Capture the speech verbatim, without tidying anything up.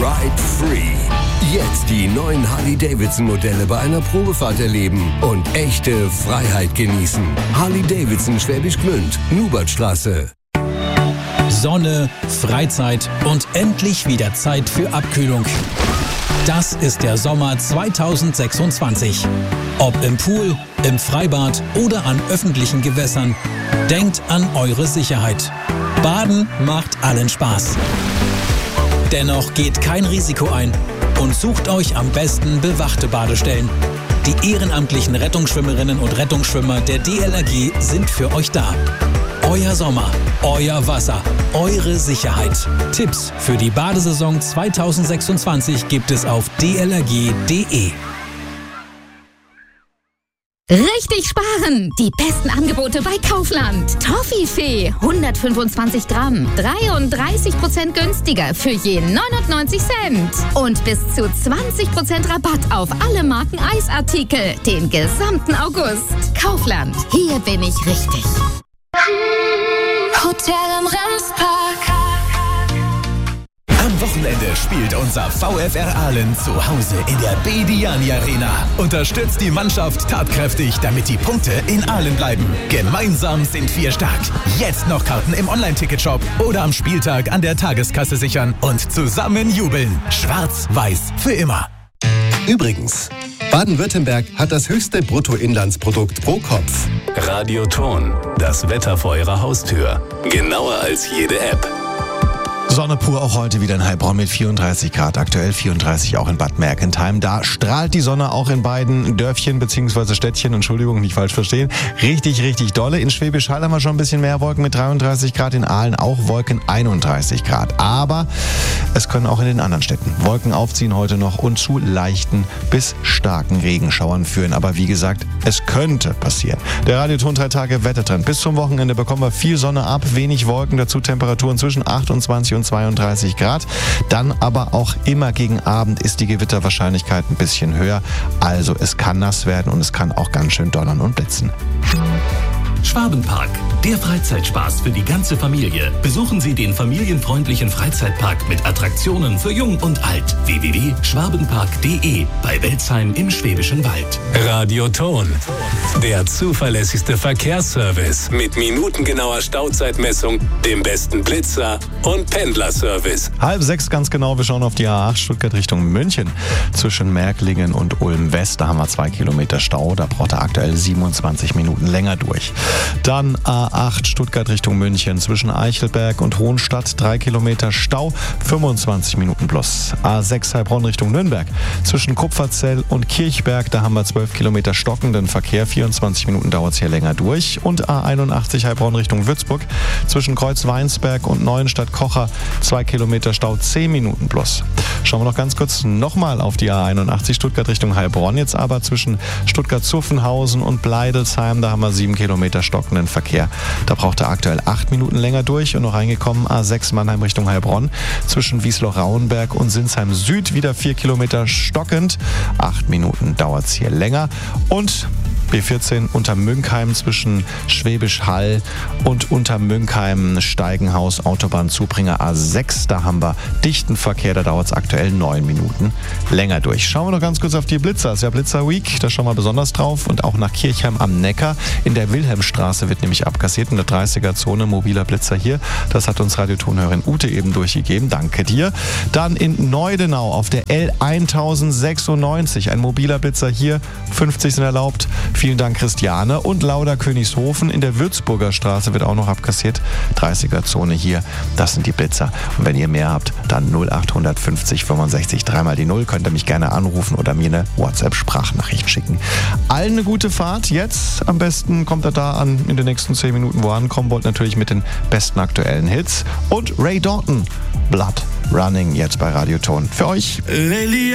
Ride Free. Jetzt die neuen Harley-Davidson-Modelle bei einer Probefahrt erleben und echte Freiheit genießen. Harley-Davidson Schwäbisch Gmünd, Nubertstraße. Sonne, Freizeit und endlich wieder Zeit für Abkühlung. Das ist der Sommer zweitausendsechsundzwanzig. Ob im Pool, im Freibad oder an öffentlichen Gewässern, denkt an eure Sicherheit. Baden macht allen Spaß. Dennoch geht kein Risiko ein und sucht euch am besten bewachte Badestellen. Die ehrenamtlichen Rettungsschwimmerinnen und Rettungsschwimmer der D L R G sind für euch da. Euer Sommer, euer Wasser, eure Sicherheit. Tipps für die Badesaison zweitausendsechsundzwanzig gibt es auf d l r g punkt d e. Richtig sparen! Die besten Angebote bei Kaufland. Toffifee, hundertfünfundzwanzig Gramm, dreiunddreißig Prozent günstiger für je neunundneunzig Cent. Und bis zu zwanzig Prozent Rabatt auf alle Marken Eisartikel, den gesamten August. Kaufland, hier bin ich richtig. Hotel im Remspark. Am Wochenende spielt unser VfR Aalen zu Hause in der Bediani Arena. Unterstützt die Mannschaft tatkräftig, damit die Punkte in Aalen bleiben. Gemeinsam sind wir stark. Jetzt noch Karten im Online-Ticketshop oder am Spieltag an der Tageskasse sichern und zusammen jubeln. Schwarz-Weiß für immer. Übrigens, Baden-Württemberg hat das höchste Bruttoinlandsprodukt pro Kopf. Radioton, das Wetter vor Ihrer Haustür. Genauer als jede App. Sonne pur auch heute wieder in Heilbronn mit vierunddreißig Grad, aktuell vierunddreißig auch in Bad Mergentheim. Da strahlt die Sonne auch in beiden Dörfchen bzw. Städtchen, Entschuldigung, nicht falsch verstehen, richtig, richtig dolle. In Schwäbisch Hall haben wir schon ein bisschen mehr Wolken mit dreiunddreißig Grad, in Aalen auch Wolken einunddreißig Grad. Aber es können auch in den anderen Städten Wolken aufziehen heute noch und zu leichten bis starken Regenschauern führen. Aber wie gesagt, es könnte passieren. Der Radioton drei Tage Wettertrend. Bis zum Wochenende bekommen wir viel Sonne ab, wenig Wolken, dazu Temperaturen zwischen achtundzwanzig und zweiunddreißig Grad. Dann aber auch immer gegen Abend ist die Gewitterwahrscheinlichkeit ein bisschen höher. Also es kann nass werden und es kann auch ganz schön donnern und blitzen. Schwabenpark, der Freizeitspaß für die ganze Familie. Besuchen Sie den familienfreundlichen Freizeitpark mit Attraktionen für Jung und Alt. w w w punkt schwabenpark punkt d e bei Welzheim im Schwäbischen Wald. Radioton, der zuverlässigste Verkehrsservice mit minutengenauer Stauzeitmessung, dem besten Blitzer und Pendlerservice. Halb sechs ganz genau, wir schauen auf die A acht Stuttgart Richtung München. Zwischen Märklingen und Ulm West, da haben wir zwei Kilometer Stau, da braucht er aktuell siebenundzwanzig Minuten länger durch. Dann A acht Stuttgart Richtung München, zwischen Eichelberg und Hohenstadt, drei Kilometer Stau, fünfundzwanzig Minuten plus. A sechs Heilbronn Richtung Nürnberg, zwischen Kupferzell und Kirchberg, da haben wir zwölf Kilometer stockenden Verkehr, vierundzwanzig Minuten dauert es hier länger durch. Und A einundachtzig Heilbronn Richtung Würzburg, zwischen Kreuzweinsberg und Neuenstadt-Kocher, zwei Kilometer Stau, zehn Minuten plus. Schauen wir noch ganz kurz nochmal auf die A einundachtzig Stuttgart Richtung Heilbronn, jetzt aber zwischen Stuttgart-Zuffenhausen und Bleidelsheim, da haben wir sieben Kilometer stockenden Verkehr. Da braucht er aktuell acht Minuten länger durch und noch reingekommen A sechs Mannheim Richtung Heilbronn, zwischen Wiesloch-Rauenberg und Sinsheim Süd, wieder vier Kilometer stockend, acht Minuten dauert es hier länger. Und B vierzehn Untermünkheim zwischen Schwäbisch Hall und Untermünkheim Steigenhaus Autobahnzubringer A sechs. Da haben wir dichten Verkehr, da dauert es aktuell neun Minuten länger durch. Schauen wir noch ganz kurz auf die Blitzer. Es ist ja Blitzer Week, da schauen wir besonders drauf. Und auch nach Kirchheim am Neckar. In der Wilhelmstraße wird nämlich abkassiert, in der dreißiger Zone, mobiler Blitzer hier. Das hat uns Radiotonhörerin Ute eben durchgegeben. Danke dir. Dann in Neudenau auf der L tausendsechsundneunzig, ein mobiler Blitzer hier, fünfzig sind erlaubt. Vielen Dank, Christiane. Und Lauder Königshofen in der Würzburger Straße wird auch noch abkassiert. dreißiger Zone hier, das sind die Blitzer. Und wenn ihr mehr habt, dann null acht fünfzig fünfundsechzig, dreimal die null. Könnt ihr mich gerne anrufen oder mir eine WhatsApp-Sprachnachricht schicken. Allen eine gute Fahrt. Jetzt am besten kommt er da an, in den nächsten zehn Minuten, wo ihr ankommen wollt. Natürlich mit den besten aktuellen Hits. Und Ray Dalton, Blood Running, jetzt bei Radioton. Für euch.